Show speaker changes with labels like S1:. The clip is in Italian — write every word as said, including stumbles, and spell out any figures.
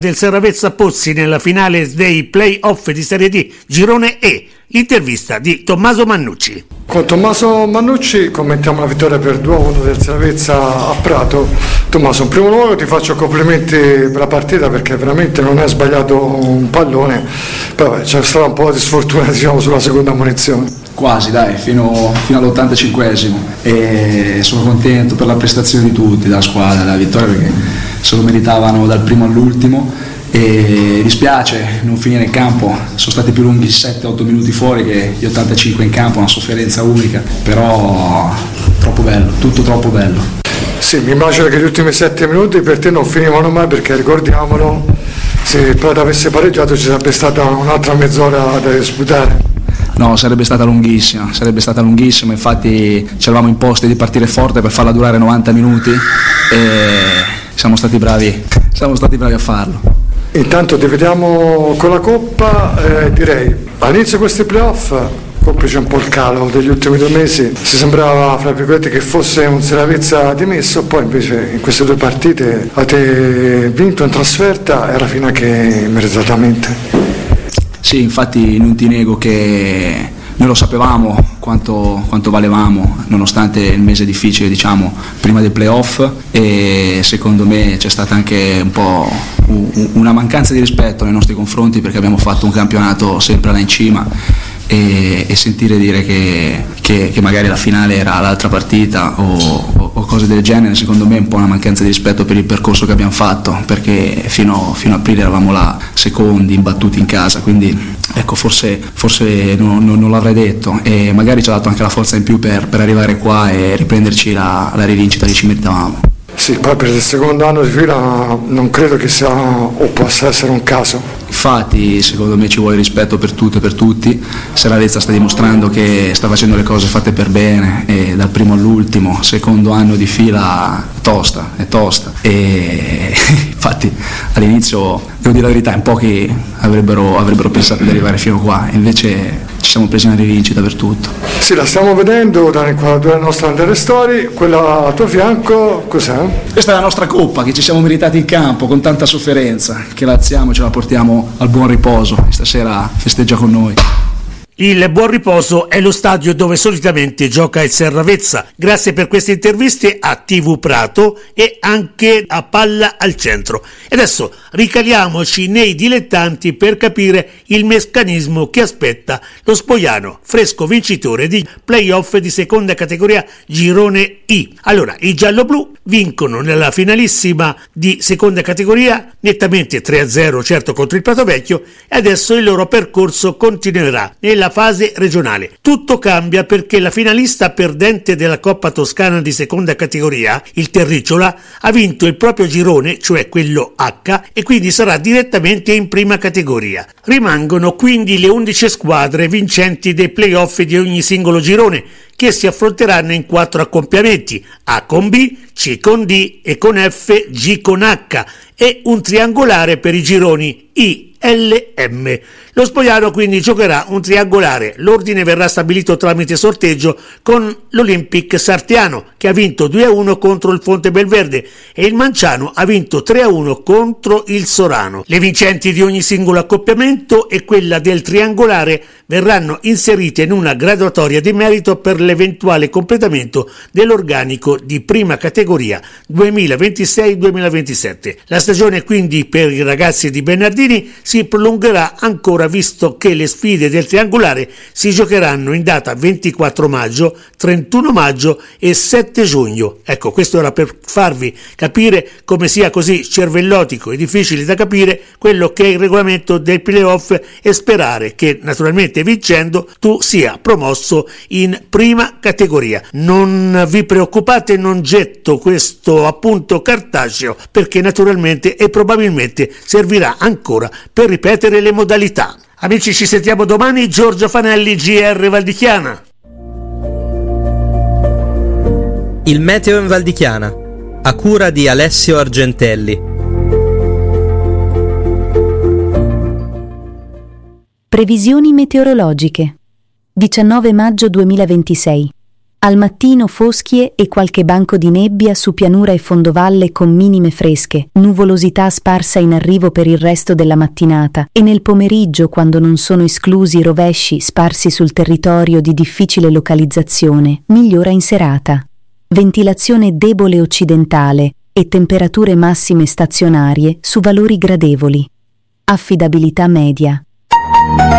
S1: del Serravezza Pozzi nella finale dei play-off di Serie D Girone E. L'intervista di Tommaso Mannucci.
S2: Con Tommaso Mannucci commentiamo la vittoria per due a uno del Serravezza a Prato. Tommaso, in primo luogo ti faccio complimenti per la partita perché veramente non hai sbagliato un pallone, però c'è stata un po' di sfortuna, diciamo, sulla seconda munizione.
S3: Quasi, dai, fino, fino all'ottantacinquesimo, e sono contento per la prestazione di tutti, della squadra, della vittoria, perché se lo meritavano dal primo all'ultimo. E dispiace non finire in campo, sono stati più lunghi sette otto minuti fuori che gli ottantacinque in campo, una sofferenza unica, però troppo bello, tutto troppo bello.
S2: Sì, mi immagino che gli ultimi sette minuti per te non finivano mai, perché ricordiamolo, se il Prato avesse pareggiato ci sarebbe stata un'altra mezz'ora da disputare.
S3: No, sarebbe stata lunghissima, sarebbe stata lunghissima, infatti ci eravamo imposti di partire forte per farla durare novanta minuti e siamo stati bravi, siamo stati bravi a farlo.
S2: Intanto ti vediamo con la Coppa, eh, direi all'inizio di questi playoff, complice un po' il calo degli ultimi due mesi, si sembrava fra virgolette che fosse un Serravezza dimesso, poi invece in queste due partite avete vinto in trasferta e alla fine che meritatamente.
S3: Sì, infatti non ti nego che noi lo sapevamo quanto, quanto valevamo, nonostante il mese difficile, diciamo, prima dei playoff, e secondo me c'è stata anche un po' una mancanza di rispetto nei nostri confronti, perché abbiamo fatto un campionato sempre là in cima, e, e sentire dire che, che, che magari la finale era l'altra partita o, o, o cose del genere, secondo me è un po' una mancanza di rispetto per il percorso che abbiamo fatto, perché fino, fino a aprile eravamo là secondi, imbattuti in casa, quindi ecco, forse, forse non, non, non l'avrei detto, e magari ci ha dato anche la forza in più per, per arrivare qua e riprenderci la, la rivincita che ci meritavamo.
S2: Sì, poi per il secondo anno di fila non credo che sia o possa essere un caso.
S3: Infatti secondo me ci vuole rispetto per tutto e per tutti. Serravezza sta dimostrando che sta facendo le cose fatte per bene, e dal primo all'ultimo, secondo anno di fila è tosta, è tosta, e infatti all'inizio, devo dire la verità, in pochi avrebbero, avrebbero pensato di arrivare fino qua, invece ci siamo presi una rivincita per tutto.
S2: Sì, la stiamo vedendo dall'inquadratura della nostra Under Story. Quella al tuo fianco cos'è?
S3: Questa è la nostra coppa che ci siamo meritati in campo con tanta sofferenza, che la alziamo e ce la portiamo al buon riposo, e stasera festeggia con noi.
S1: Il Buon Riposo è lo stadio dove solitamente gioca il Serravezza. Grazie per queste interviste a tivù Prato e anche a Palla al Centro. E adesso ricaliamoci nei dilettanti per capire il meccanismo che aspetta lo Spoiano, fresco vincitore di playoff di seconda categoria Girone I. Allora, i gialloblu vincono nella finalissima di seconda categoria nettamente tre a zero, certo, contro il Prato Vecchio, e adesso il loro percorso continuerà nella fase regionale. Tutto cambia perché la finalista perdente della Coppa Toscana di seconda categoria, il Terricciola, ha vinto il proprio girone, cioè quello H, e quindi sarà direttamente in prima categoria. Rimangono quindi le undici squadre vincenti dei playoff di ogni singolo girone, che si affronteranno in quattro accoppiamenti: A con B, C con D e con F, G con H, e un triangolare per i gironi I, L, M. Lo Spoiano quindi giocherà un triangolare. L'ordine verrà stabilito tramite sorteggio con l'Olympic Sartiano, che ha vinto due a uno contro il Fonte Belverde, e il Manciano ha vinto tre a uno contro il Sorano. Le vincenti di ogni singolo accoppiamento e quella del triangolare verranno inserite in una graduatoria di merito per l'eventuale completamento dell'organico di prima categoria duemilaventisei duemilaventisette. La stagione quindi per i ragazzi di Bernardini si prolungherà ancora, visto che le sfide del triangolare si giocheranno in data ventiquattro maggio, trentuno maggio e sette giugno. Ecco, questo era per farvi capire come sia così cervellotico e difficile da capire quello che è il regolamento del playoff, e sperare che naturalmente vincendo tu sia promosso in prima categoria. Non vi preoccupate, non getto questo appunto cartaceo, perché naturalmente e probabilmente servirà ancora per ripetere le modalità. Amici, ci sentiamo domani. Giorgio Fanelli, G R Valdichiana.
S4: Il meteo in Valdichiana, a cura di Alessio Argentelli.
S5: Previsioni meteorologiche. diciannove maggio duemilaventisei. Al mattino foschie e qualche banco di nebbia su pianura e fondovalle con minime fresche, nuvolosità sparsa in arrivo per il resto della mattinata e nel pomeriggio, quando non sono esclusi rovesci sparsi sul territorio di difficile localizzazione, migliora in serata. Ventilazione debole occidentale e temperature massime stazionarie su valori gradevoli. Affidabilità media.